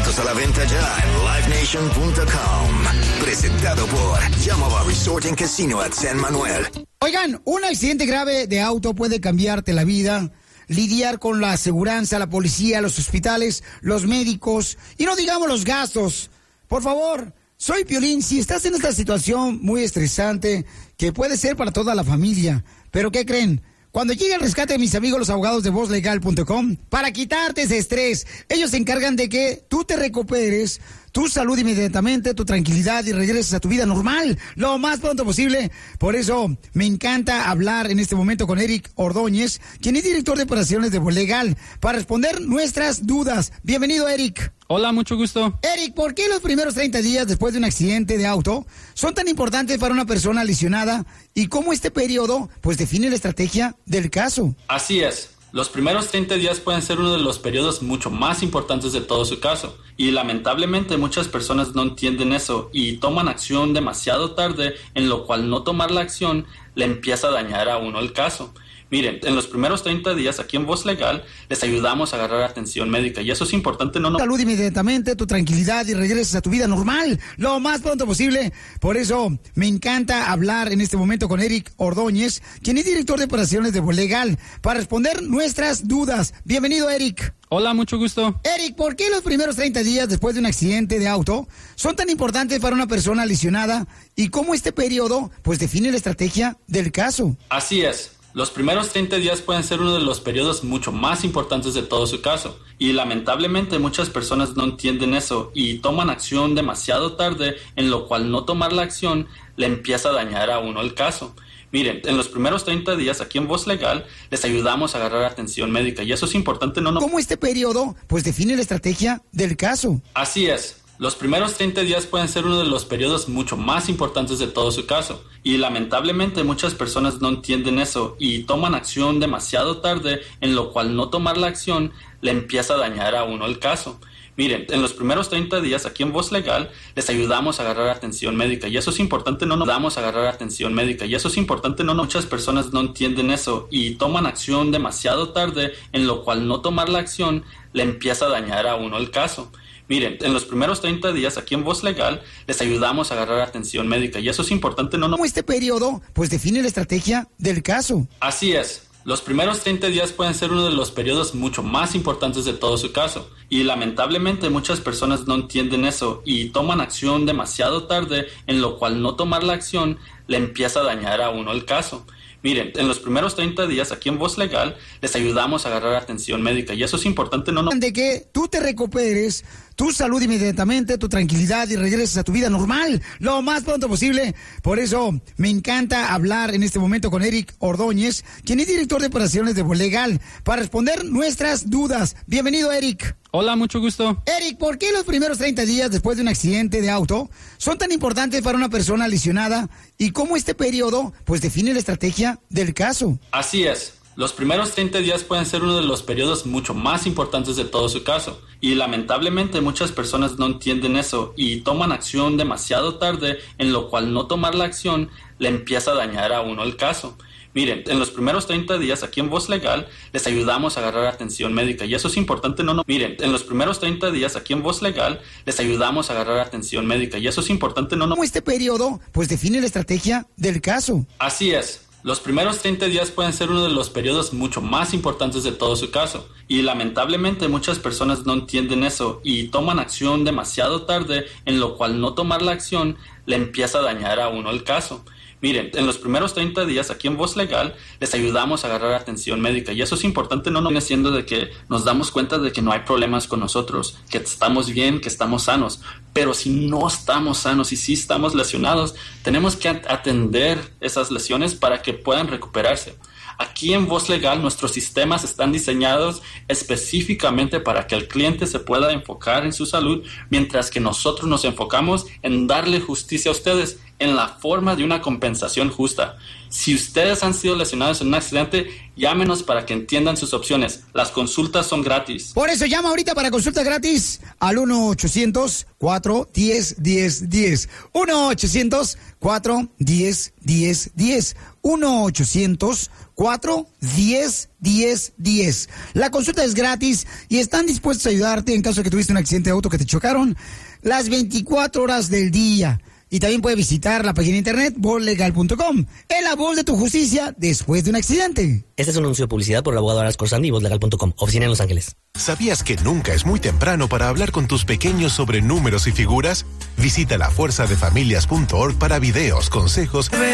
Boletos a la venta ya en livenation.com. Presentado por Yamava Resort and Casino at San Manuel. Oigan, un accidente grave de auto puede cambiarte la vida. Lidiar con la aseguranza, la policía, los hospitales, los médicos y no digamos los gastos. Por favor, soy Piolín. Si estás en esta situación muy estresante, que puede ser para toda la familia, pero ¿qué creen? Cuando llegue el rescate de mis amigos los abogados de VozLegal.com, para quitarte ese estrés, ellos se encargan de que tú te recuperes, tu salud inmediatamente, tu tranquilidad y regreses a tu vida normal lo más pronto posible. Por eso me encanta hablar en este momento con Eric Ordóñez, quien es director de operaciones de VozLegal, para responder nuestras dudas. Bienvenido, Eric. Hola, mucho gusto. Eric, ¿por qué los primeros 30 días después de un accidente de auto son tan importantes para una persona lesionada y cómo este periodo pues define la estrategia del caso? Así es. Los primeros 30 días pueden ser uno de los periodos mucho más importantes de todo su caso. Y lamentablemente muchas personas no entienden eso y toman acción demasiado tarde, en lo cual no tomar la acción le empieza a dañar a uno el caso. Miren, en los primeros 30 días aquí en VozLegal les ayudamos a agarrar atención médica y eso es importante. Salud inmediatamente, tu tranquilidad y regreses a tu vida normal lo más pronto posible. Por eso me encanta hablar en este momento con Eric Ordóñez, quien es director de operaciones de VozLegal, para responder nuestras dudas. Bienvenido, Eric. Hola, mucho gusto. Eric, ¿por qué los primeros 30 días después de un accidente de auto son tan importantes para una persona lesionada y cómo este periodo pues define la estrategia del caso? Así es. Los primeros 30 días pueden ser uno de los periodos mucho más importantes de todo su caso. Y lamentablemente muchas personas no entienden eso y toman acción demasiado tarde, en lo cual no tomar la acción le empieza a dañar a uno el caso. Miren, en los primeros 30 días aquí en VozLegal les ayudamos a agarrar atención médica y eso es importante. ¿Cómo este periodo pues define la estrategia del caso? Así es. Los primeros 30 días pueden ser uno de los periodos mucho más importantes de todo su caso. Y lamentablemente muchas personas no entienden eso y toman acción demasiado tarde, en lo cual no tomar la acción le empieza a dañar a uno el caso. Miren, en los primeros 30 días aquí en VozLegal les ayudamos a agarrar atención médica y eso es importante. Muchas personas no entienden eso y toman acción demasiado tarde, en lo cual no tomar la acción le empieza a dañar a uno el caso. Miren, en los primeros 30 días aquí en VozLegal les ayudamos a agarrar atención médica y eso es importante. ¿Cómo este periodo pues define la estrategia del caso? Así es. Los primeros 30 días pueden ser uno de los periodos mucho más importantes de todo su caso. Y lamentablemente muchas personas no entienden eso y toman acción demasiado tarde, en lo cual no tomar la acción le empieza a dañar a uno el caso. Miren, en los primeros 30 días aquí en VozLegal les ayudamos a agarrar atención médica y eso es importante. De que tú te recuperes, tu salud inmediatamente, tu tranquilidad y regreses a tu vida normal lo más pronto posible. Por eso me encanta hablar en este momento con Eric Ordóñez, quien es director de operaciones de VozLegal, para responder nuestras dudas. Bienvenido, Eric. Hola, mucho gusto. Eric, ¿por qué los primeros 30 días después de un accidente de auto son tan importantes para una persona lesionada y cómo este periodo pues define la estrategia del caso? Así es. Los primeros 30 días pueden ser uno de los periodos mucho más importantes de todo su caso. Y lamentablemente muchas personas no entienden eso y toman acción demasiado tarde, en lo cual no tomar la acción le empieza a dañar a uno el caso. Miren, en los primeros 30 días aquí en VozLegal les ayudamos a agarrar atención médica y eso es importante. Miren, en los primeros 30 días aquí en VozLegal les ayudamos a agarrar atención médica y eso es importante. ¿Cómo este periodo pues define la estrategia del caso? Así es. Los primeros 30 días pueden ser uno de los periodos mucho más importantes de todo su caso. Y lamentablemente muchas personas no entienden eso y toman acción demasiado tarde, en lo cual no tomar la acción le empieza a dañar a uno el caso. Miren, en los primeros 30 días aquí en VozLegal les ayudamos a agarrar atención médica y eso es importante. Viene siendo de que nos damos cuenta de que no hay problemas con nosotros, que estamos bien, que estamos sanos. Pero si no estamos sanos y si estamos lesionados, tenemos que atender esas lesiones para que puedan recuperarse. Aquí en VozLegal nuestros sistemas están diseñados específicamente para que el cliente se pueda enfocar en su salud, mientras que nosotros nos enfocamos en darle justicia a ustedes, en la forma de una compensación justa. Si ustedes han sido lesionados en un accidente, llámenos para que entiendan sus opciones. Las consultas son gratis. Por eso llama ahorita para consulta gratis al 1-800-410-1010. 1-800-410-1010. 1-800-410-1010. La consulta es gratis y están dispuestos a ayudarte en caso de que tuviste un accidente de auto que te chocaron las 24 horas del día. Y también puedes visitar la página de internet vozlegal.com. Es la voz de tu justicia después de un accidente. Este es un anuncio de publicidad por el abogado Aras Corsani y vozlegal.com. Oficina en Los Ángeles. ¿Sabías que nunca es muy temprano para hablar con tus pequeños sobre números y figuras? Visita lafuerzadefamilias.org para videos, consejos